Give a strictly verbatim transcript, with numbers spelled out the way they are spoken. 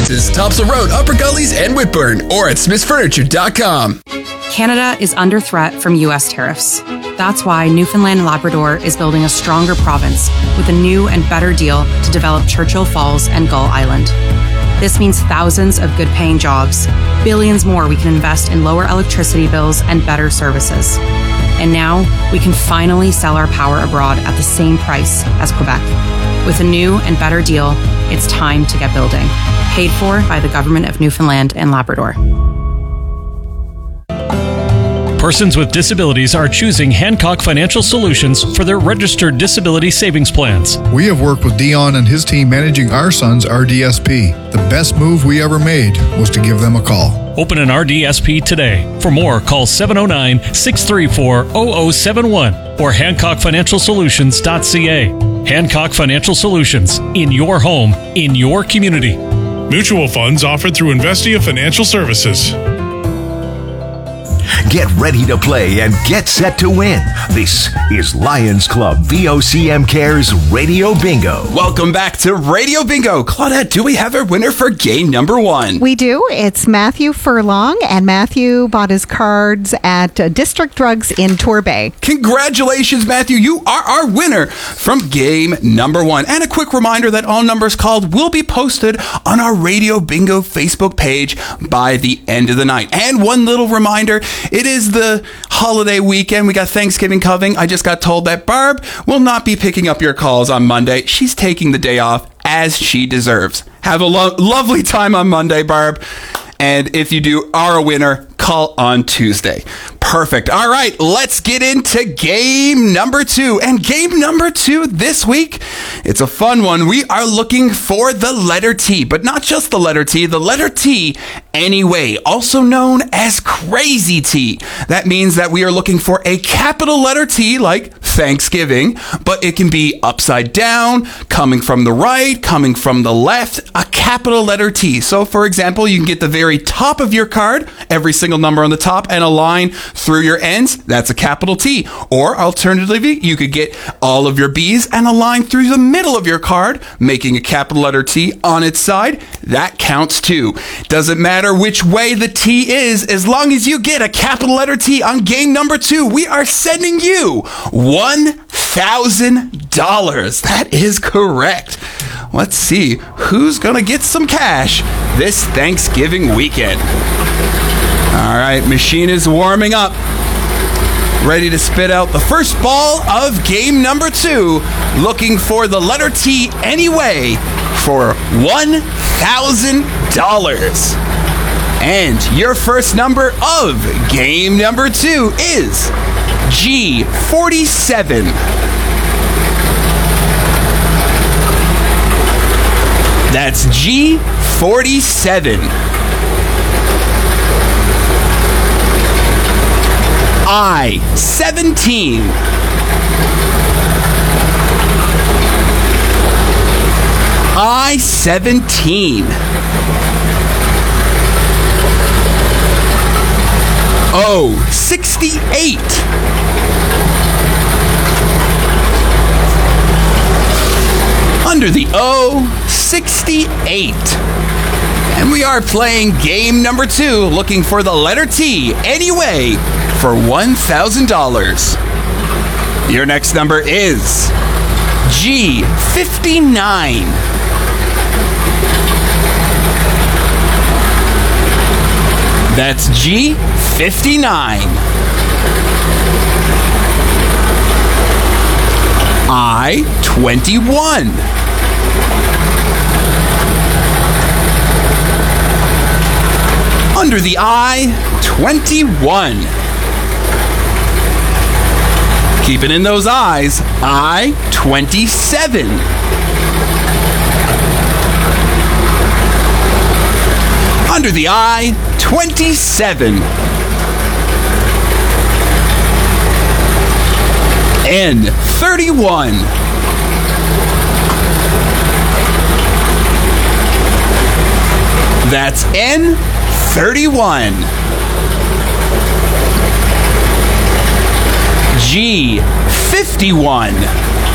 Appliances, Topsail Road, Upper Gullies, and Whitburn, or at smiths furniture dot com. Canada is under threat from U S tariffs. That's why Newfoundland and Labrador is building a stronger province with a new and better deal to develop Churchill Falls and Gull Island. This means thousands of good-paying jobs, billions more we can invest in lower electricity bills and better services. And now we can finally sell our power abroad at the same price as Quebec. With a new and better deal, it's time to get building. Paid for by the Government of Newfoundland and Labrador. Persons with disabilities are choosing Hancock Financial Solutions for their registered disability savings plans. We have worked with Dion and his team managing our son's R D S P. The best move we ever made was to give them a call. Open an R D S P today. For more, call seven oh nine, six three four, zero zero seven one or hancock financial solutions dot c a. Hancock Financial Solutions. In your home, in your community. Mutual funds offered through Investia Financial Services. Get ready to play and get set to win. This is Lions Club V O C M Cares Radio Bingo. Welcome back to Radio Bingo. Claudette, do we have a winner for game number one? We do. It's Matthew Furlong, and Matthew bought his cards at uh, District Drugs in Torbay. Congratulations, Matthew. You are our winner from game number one. And a quick reminder that all numbers called will be posted on our Radio Bingo Facebook page by the end of the night. And one little reminder, it is the holiday weekend. We got Thanksgiving coming. I just got told that Barb will not be picking up your calls on Monday. She's taking the day off as she deserves. Have a lo- lovely time on Monday, Barb. And if you do are a winner, call on Tuesday. Perfect. All right, let's get into game number two. And game number two this week, it's a fun one. We are looking for the letter T, but not just the letter T, the letter T anyway, also known as Crazy T. That means that we are looking for a capital letter T like Thanksgiving, but it can be upside down, coming from the right, coming from the left, a capital letter T. So for example, you can get the very top of your card, every single number on the top, and a line through your ends. That's a capital T. Or alternatively, you could get all of your B's and a line through the middle of your card, making a capital letter T on its side. That counts too. Doesn't matter which way the T is, as long as you get a capital letter T on game number two, we are sending you one thousand dollars. That is correct. Let's see who's going to get some cash this Thanksgiving weekend. All right, machine is warming up. Ready to spit out the first ball of game number two. Looking for the letter T anyway for one thousand dollars. And your first number of game number two is G forty-seven. That's G forty-seven. I seventeen. I seventeen. O sixty-eight. Under the O, sixty-eight. And we are playing game number two, looking for the letter T anyway for one thousand dollars. Your next number is G fifty-nine. That's G fifty-nine. I twenty-one. Under the I, twenty-one. Keeping in those I's, I twenty-seven. Under the I, twenty-seven. N thirty-one. That's N thirty-one. G fifty-one.